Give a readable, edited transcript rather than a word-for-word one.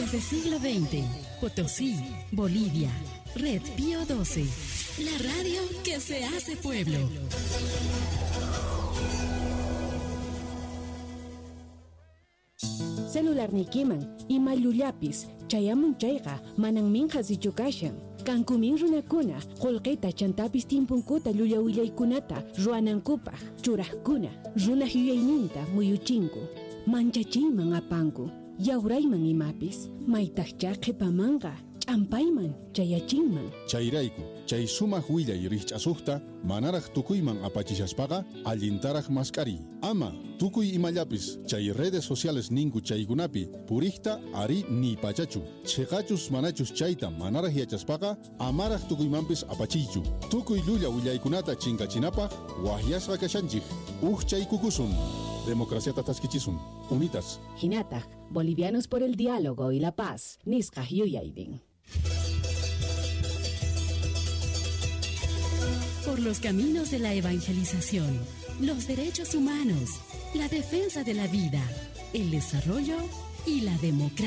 Desde siglo XX, Potosí, Bolivia, Red Pío XII, la radio que se hace pueblo. Celular nikiman, imayullapis, chayamun chayqa, manan minjas ichukashan. Kankumin runakuna, qolqeta chantapis timpunkuta llulawillaykunata, ruanankupaj, churajkuna, runaq yuyayninta muyuchinku, manchachinman apanku, yaurayman imapis, maytaqcha qhipamanqa, ch'ampayman, chayachinman. Chayrayku, chay sumaq willay rikch'asuqta, manaraq tukuyman apachishaspaqa, allintaraq mask'ariy. Ama, tukuy imallapis, chay redes sociales ninku chaykunapi, purikta ari ni pachachu. Chhiqachus manachus chayta manaraq yachaspaqa, amaraq tukuymanpis apachiychu. Tukuy llulla willaykunata chinkachinapaq, wahyasqa kashanchik. Chaykukusun. Democraciata taskichisun. Unitas. Hinataq, Bolivianos por el diálogo y la paz, nisqaq yuyaydin. Por los caminos de la evangelización, los derechos humanos, la defensa de la vida, el desarrollo y la democracia.